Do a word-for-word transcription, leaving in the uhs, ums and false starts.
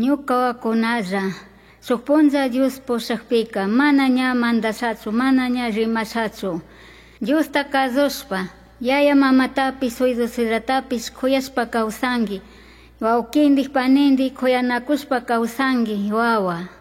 Ñuka wakunalla sukpunlla Dios pushakpika mana ña mandasatsu, mana ña rimasatsu. Diosta kazushpa, yaya mamatapis, suydusiratapish kuyashpa kawsanki. Wawkindik panindik kuyanakushpa kawsanki wawa.